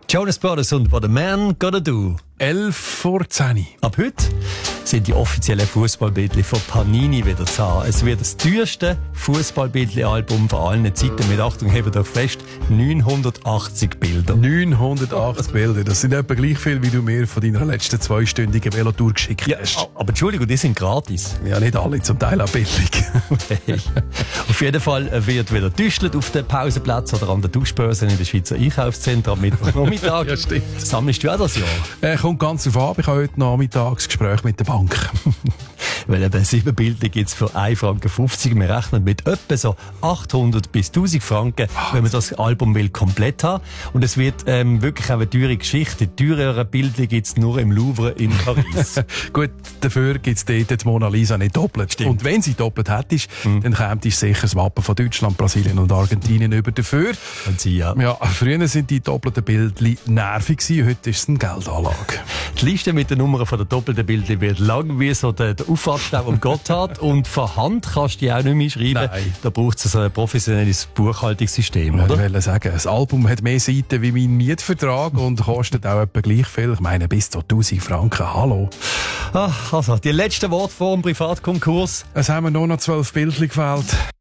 Jonas Brothers und What a Man Gotta Do. 11 vor 10. Ab heute sind die offiziellen Fußballbildchen von Panini wieder zu haben. Es wird das teuerste Fußballbildchen-Album von allen Zeiten mit, Achtung, hebt euch fest, 980 Bilder. 980 Bilder, das sind etwa gleich viel, wie du mir von deiner letzten 2-stündigen Velotour geschickt hast. Aber Entschuldigung, die sind gratis. Ja, nicht alle, zum Teil auch billig. Hey. Auf jeden Fall wird wieder getüstelt auf den Pausenplätzen oder an den Duschbörsen in den Schweizer Einkaufszentren am Mittwochmittag. Ja, stimmt. Sammelst du auch das Jahr? Kommt ganz drauf an, ich habe heute Nachmittagsgespräch mit der Bank. Weil eben 7 Bilder gibt es für 1,50 Franken. Wir rechnen mit etwa so 800 bis 1000 Franken, wenn man das Album will komplett haben. Und es wird wirklich auch eine teure Geschichte. Die teureren Bilder gibt es nur im Louvre in Paris. Gut, dafür gibt es dort die Mona Lisa nicht doppelt. Stimmt. Und wenn sie doppelt hättest, dann käme sicher das Wappen von Deutschland, Brasilien und Argentinien über dafür. Und sie, ja. Ja, früher sind die doppelten Bildchen nervig gewesen, heute ist es eine Geldanlage. Die Liste mit den Nummern von der doppelten Bilder wird lang wie so der Auffahrtsstau am Gotthard. Und von Hand kannst du die auch nicht mehr schreiben. Nein. Da braucht es ein professionelles Buchhaltungssystem, oder? Ich wollte sagen, das Album hat mehr Seiten wie mein Mietvertrag und kostet auch etwa gleich viel. Ich meine, bis zu 1000 Franken. Hallo. Also, die letzten Worte vor dem Privatkonkurs. Es haben mir nur noch 12 Bildchen gefehlt.